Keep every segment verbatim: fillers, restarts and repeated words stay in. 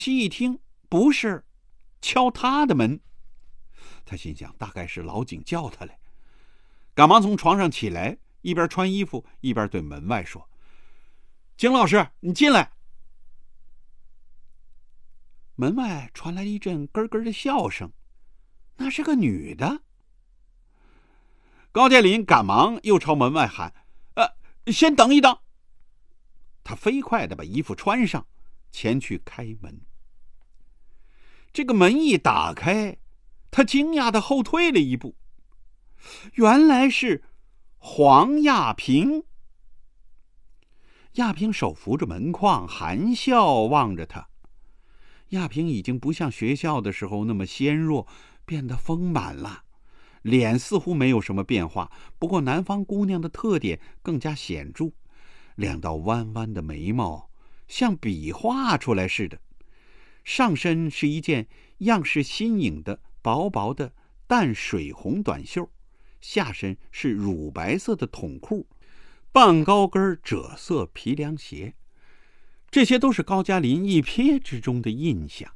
细一听，不是，敲他的门。他心想，大概是老井叫他来，赶忙从床上起来，一边穿衣服一边对门外说：“景老师，你进来。”门外传来一阵咯咯的笑声，那是个女的。高加林赶忙又朝门外喊：“呃，先等一等。”他飞快地把衣服穿上，前去开门。这个门一打开，他惊讶地后退了一步，原来是黄亚平。亚平手扶着门框，含笑望着他。亚平已经不像学校的时候那么纤弱，变得丰满了，脸似乎没有什么变化，不过南方姑娘的特点更加显著，两道弯弯的眉毛像笔画出来似的，上身是一件样式新颖的薄薄的淡水红短袖，下身是乳白色的筒裤，半高跟赭色皮凉鞋，这些都是高加林一瞥之中的印象。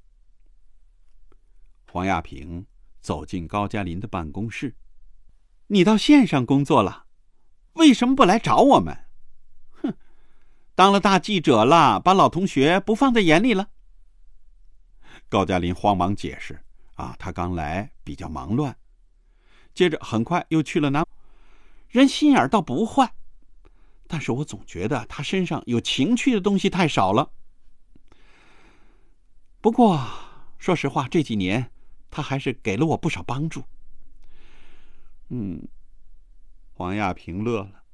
黄亚平走进高加林的办公室：“你到县上工作了，为什么不来找我们？”“哼，当了大记者了，把老同学不放在眼里了。”高加林慌忙解释：“啊，他刚来，比较忙乱。”接着很快又去了南。人心眼倒不坏，但是我总觉得他身上有情趣的东西太少了。不过说实话，这几年他还是给了我不少帮助。嗯，黄亚平乐了。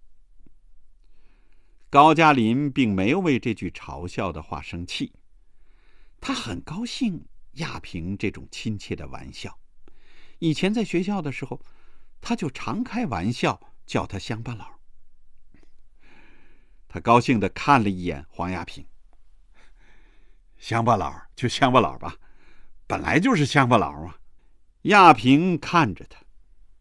高加林并没有为这句嘲笑的话生气，他很高兴亚平这种亲切的玩笑。以前在学校的时候，他就常开玩笑叫他乡巴佬。他高兴地看了一眼黄亚平：“乡巴佬就乡巴佬吧，本来就是乡巴佬啊。”亚平看着他：“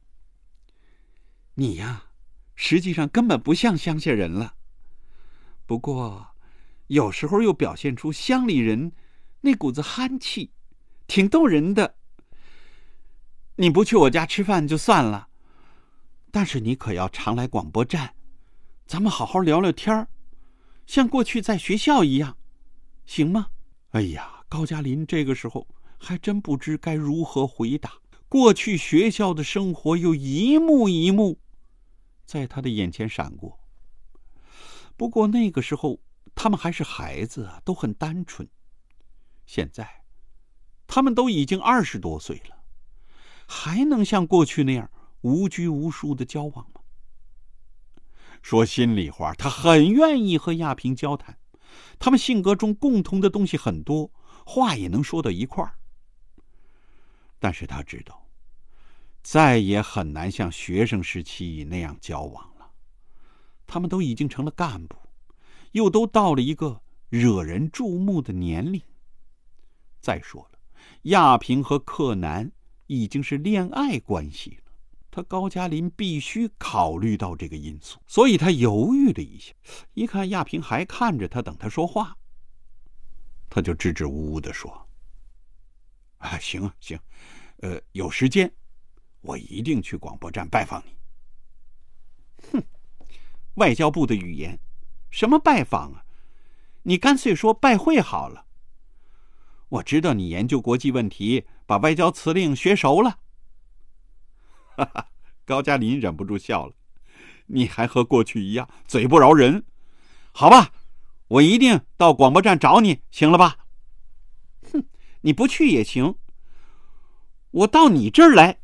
你呀，实际上根本不像乡下人了，不过有时候又表现出乡里人那股子憨气，挺逗人的。你不去我家吃饭就算了，但是你可要常来广播站，咱们好好聊聊天，像过去在学校一样，行吗？”哎呀，高加林这个时候还真不知该如何回答。过去学校的生活又一幕一幕在他的眼前闪过。不过那个时候他们还是孩子啊，都很单纯。现在他们都已经二十多岁了，还能像过去那样无拘无束的交往吗？说心里话，他很愿意和亚平交谈，他们性格中共同的东西很多，话也能说到一块儿。但是他知道，再也很难像学生时期那样交往了。他们都已经成了干部，又都到了一个惹人注目的年龄。再说了，亚平和克南已经是恋爱关系了，他高加林必须考虑到这个因素，所以他犹豫了一下。一看亚平还看着他等他说话，他就支支吾吾地说：“啊，行啊，行，呃，有时间我一定去广播站拜访你。”哼，外交部的语言，什么拜访啊？你干脆说拜会好了。我知道你研究国际问题，把外交辞令学熟了。哈哈，高加林忍不住笑了。你还和过去一样，嘴不饶人。好吧，我一定到广播站找你，行了吧？哼，你不去也行，我到你这儿来。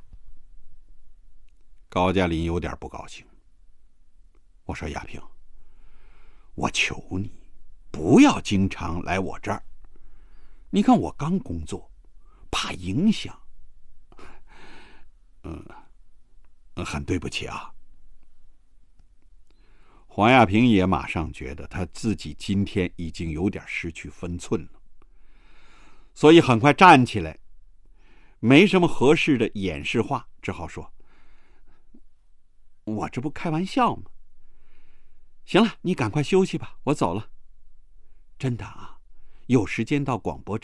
高加林有点不高兴。我说：“亚平，我求你不要经常来我这儿。你看我刚工作，怕影响。嗯，很对不起啊。”黄亚平也马上觉得他自己今天已经有点失去分寸了，所以很快站起来，没什么合适的掩饰话，只好说：“我这不开玩笑吗？行了，你赶快休息吧，我走了。真的啊， 有时间到广播